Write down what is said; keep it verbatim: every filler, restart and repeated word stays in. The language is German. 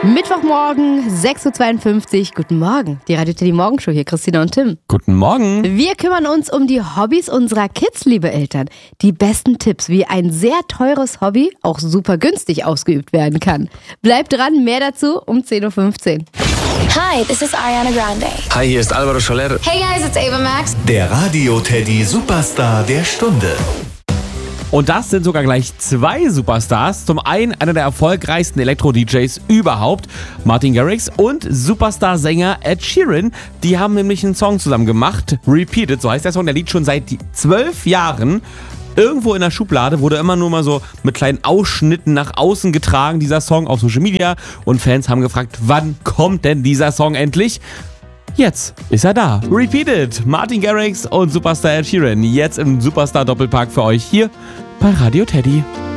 Mittwochmorgen, sechs Uhr zweiundfünfzig. Guten Morgen. Die Radio Teddy Morgenshow hier, Christina und Tim. Guten Morgen. Wir kümmern uns um die Hobbys unserer Kids, liebe Eltern. Die besten Tipps, wie ein sehr teures Hobby auch super günstig ausgeübt werden kann. Bleibt dran, mehr dazu um zehn Uhr fünfzehn. Hi, this is Ariana Grande. Hi, hier ist Alvaro Soler. Hey guys, it's Ava Max. Der Radio Teddy Superstar der Stunde. Und das sind sogar gleich zwei Superstars. Zum einen einer der erfolgreichsten Elektro-D Js überhaupt, Martin Garrix, und Superstar-Sänger Ed Sheeran. Die haben nämlich einen Song zusammen gemacht, Repeated, so heißt der Song. Der liegt schon seit zwölf Jahren irgendwo in der Schublade, wurde immer nur mal so mit kleinen Ausschnitten nach außen getragen, dieser Song auf Social Media. Und Fans haben gefragt, wann kommt denn dieser Song endlich? Jetzt ist er da. Repeated. Martin Garrix und Superstar Ed Sheeran. Jetzt im Superstar-Doppelpack für euch hier bei Radio Teddy.